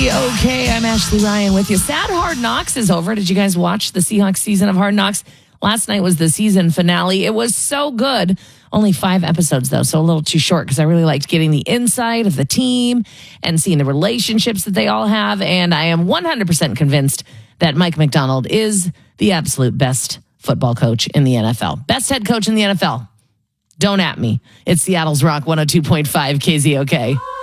KZOK. I'm Ashley Ryan with you. Sad Hard Knocks is over. Did you guys watch the Seahawks season of Hard Knocks? Last night was the season finale. It was so good. Only 5 episodes, though, so a little too short because I really liked getting the insight of the team and seeing the relationships that they all have. And I am 100% convinced that Mike Macdonald is the absolute best football coach in the NFL. Best head coach in the NFL. Don't at me. It's Seattle's Rock 102.5 KZOK.